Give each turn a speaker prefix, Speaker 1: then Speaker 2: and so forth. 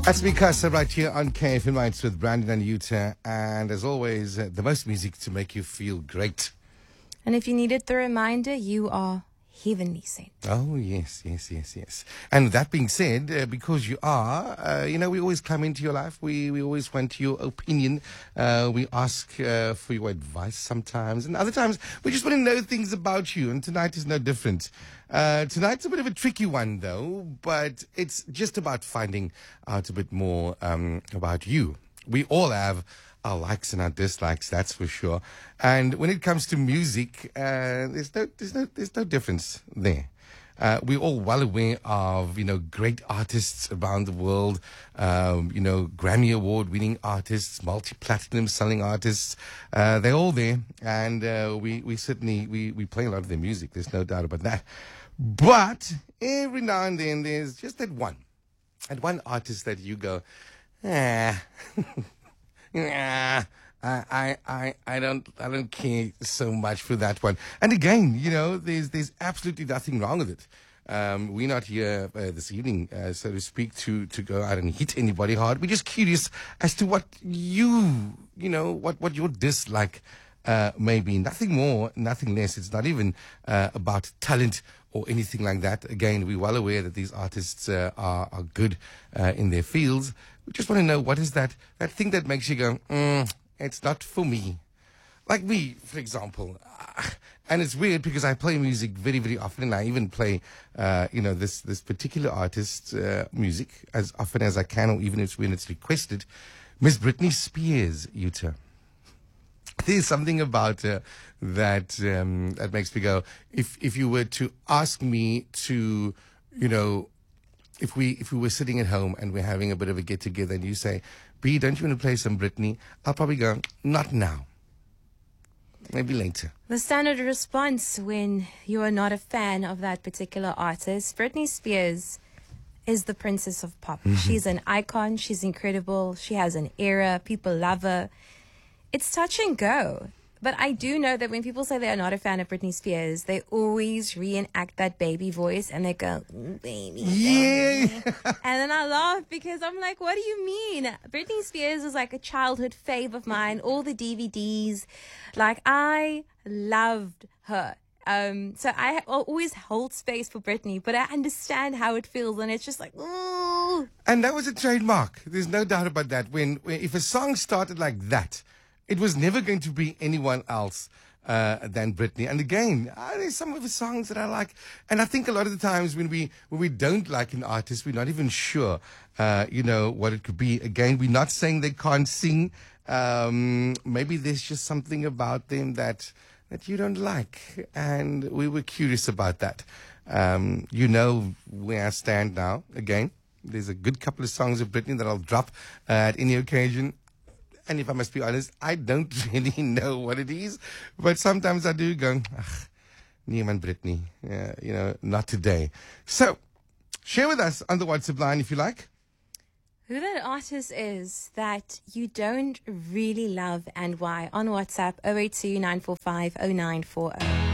Speaker 1: That's Mikasa right here on KFM Nights with Brandon and Utah. And as always, the most music to make you feel great.
Speaker 2: And if you needed the reminder, you are heavenly sent.
Speaker 1: Oh, yes. And that being said, because you are, we always come into your life. We always want your opinion. We ask for your advice sometimes. And other times, we just want to know things about you. And tonight is no different. Tonight's a bit of a tricky one, though. But it's just about finding out a bit more about you. We all have our likes and our dislikes, that's for sure. And when it comes to music, there's no difference there. We're all well aware of, great artists around the world, Grammy Award-winning artists, multi-platinum selling artists. They're all there. And we certainly, we play a lot of their music. There's no doubt about that. But every now and then, there's just that one artist that you go, yeah, I don't care so much for that one. And again, there's absolutely nothing wrong with it. We're not here this evening, so to speak, to go out and hit anybody hard. We're just curious as to what what your dislike may be. Nothing more, nothing less. It's not even about talent or anything like that. Again, we're well aware that these artists are good in their fields. We just want to know, what is that thing that makes you go, it's not for me. Like me, for example. And it's weird because I play music very, very often, and I even play, this particular artist's music as often as I can, or even when it's requested. Miss Britney Spears, Utah. There's something about her that makes me go, if you were to ask me to, if we were sitting at home and we're having a bit of a get-together and you say, B, don't you want to play some Britney? I'll probably go, not now. Maybe later.
Speaker 2: The standard response when you are not a fan of that particular artist, Britney Spears is the princess of pop. She's an icon. She's incredible. She has an era. People love her. It's touch and go. But I do know that when people say they are not a fan of Britney Spears, they always reenact that baby voice and they go, baby.
Speaker 1: Yeah.
Speaker 2: And then I laugh because I'm like, what do you mean? Britney Spears was like a childhood fave of mine, all the DVDs. Like, I loved her. So I always hold space for Britney, but I understand how it feels, and it's just like, ooh.
Speaker 1: And that was a trademark. There's no doubt about that. If a song started like that, it was never going to be anyone else than Britney. And again, there's some of the songs that I like. And I think a lot of the times when we don't like an artist, we're not even sure, what it could be. Again, we're not saying they can't sing. Maybe there's just something about them that you don't like. And we were curious about that. Where I stand now. Again, there's a good couple of songs of Britney that I'll drop at any occasion. And if I must be honest, I don't really know what it is. But sometimes I do go, Nieman Britney, not today. So, share with us on the WhatsApp line if you like.
Speaker 2: Who that artist is that you don't really love and why. On WhatsApp, 082 945 0940.